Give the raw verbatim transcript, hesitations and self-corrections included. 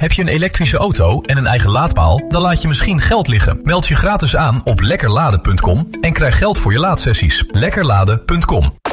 Heb je een elektrische auto en een eigen laadpaal? Dan laat je misschien geld liggen. Meld je gratis aan op lekkerladen punt com en krijg geld voor je laadsessies. lekkerladen punt com